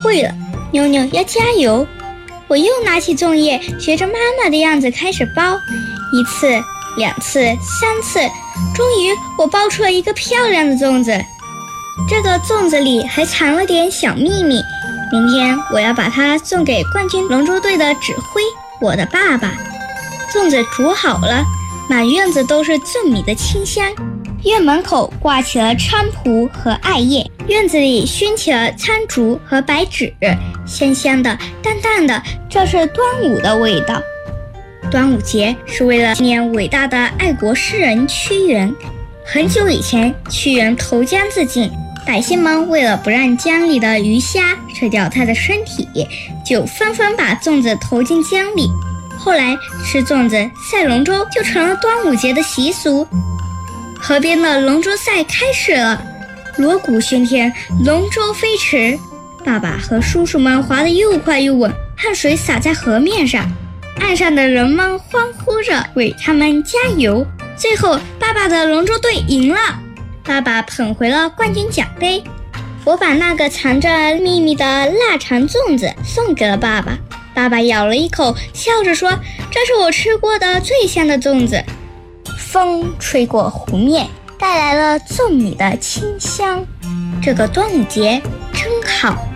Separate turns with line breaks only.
会了，妞妞要加油。我又拿起粽叶，学着妈妈的样子开始包，1次、2次、3次，终于我包出了一个漂亮的粽子。这个粽子里还藏了点小秘密，明天我要把它送给冠军龙舟队的指挥，我的爸爸。粽子煮好了，满院子都是粽米的清香。院门口挂起了菖蒲和艾叶，院子里熏起了餐竹和白纸，香香的淡淡的，这是端午的味道。端午节是为了纪念伟大的爱国诗人屈原。很久以前，屈原投江自尽，百姓们为了不让江里的鱼虾吃掉他的身体，就纷纷把粽子投进江里。后来吃粽子赛龙舟就成了端午节的习俗。河边的龙舟赛开始了，锣鼓喧天，龙舟飞驰，爸爸和叔叔们划得又快又稳，汗水洒在河面上，岸上的人们欢呼着为他们加油。最后爸爸的龙舟队赢了，爸爸捧回了冠军奖杯。我把那个藏着秘密的腊肠粽子送给了爸爸，爸爸咬了一口，笑着说，这是我吃过的最香的粽子。风吹过湖面，带来了粽米的清香。这个端午节真好。